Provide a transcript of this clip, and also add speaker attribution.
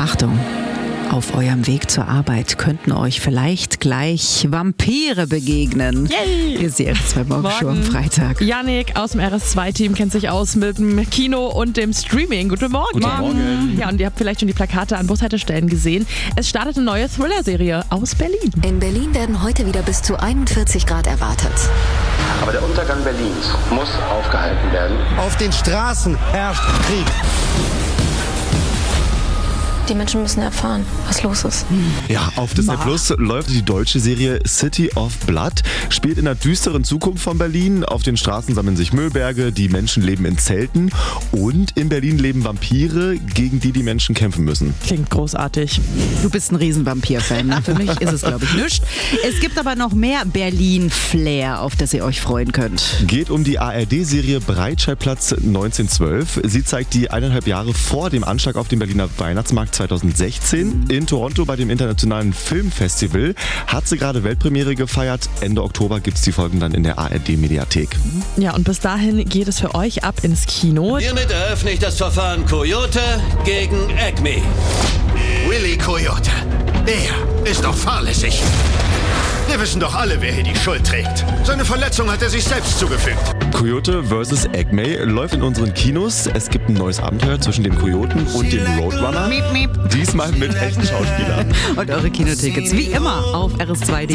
Speaker 1: Achtung! Auf eurem Weg zur Arbeit könnten euch vielleicht gleich Vampire begegnen.
Speaker 2: Yay!
Speaker 1: Ihr seht es beim Morgenshow am Freitag.
Speaker 2: Yannick aus dem RS2-Team kennt sich aus mit dem Kino und dem Streaming. Guten Morgen.
Speaker 3: Guten Morgen.
Speaker 2: Ja, und ihr habt vielleicht schon die Plakate an Bushaltestellen gesehen. Es startet eine neue Thriller-Serie aus Berlin.
Speaker 4: In Berlin werden heute wieder bis zu 41 Grad erwartet.
Speaker 5: Aber der Untergang Berlins muss aufgehalten werden.
Speaker 6: Auf den Straßen herrscht Krieg.
Speaker 7: Die Menschen müssen erfahren, was los ist.
Speaker 3: Ja, auf Disney Plus läuft die deutsche Serie City of Blood. Spielt in einer düsteren Zukunft von Berlin. Auf den Straßen sammeln sich Müllberge, die Menschen leben in Zelten. Und in Berlin leben Vampire, gegen die Menschen kämpfen müssen.
Speaker 2: Klingt großartig.
Speaker 1: Du bist ein Riesen-Vampir-Fan. Ne? Für mich ist es, glaube ich, nichts. Es gibt aber noch mehr Berlin-Flair, auf das ihr euch freuen könnt.
Speaker 3: Geht um die ARD-Serie Breitscheidplatz 1912. Sie zeigt die 1,5 Jahre vor dem Anschlag auf den Berliner Weihnachtsmarkt 2016 in Toronto bei dem Internationalen Filmfestival. Hat sie gerade Weltpremiere gefeiert. Ende Oktober gibt es die Folgen dann in der ARD-Mediathek.
Speaker 2: Ja, und bis dahin geht es für euch ab ins Kino.
Speaker 8: Hiermit eröffne ich das Verfahren Coyote gegen Acme.
Speaker 6: Willy Coyote, er ist doch fahrlässig. Wir wissen doch alle, wer hier die Schuld trägt. Seine Verletzung hat er sich selbst zugefügt.
Speaker 3: Coyote vs. Acme läuft in unseren Kinos. Es gibt ein neues Abenteuer zwischen dem Kojoten und dem Roadrunner. Diesmal mit echten Schauspielern.
Speaker 1: Und eure Kinotickets wie immer auf rs2.de.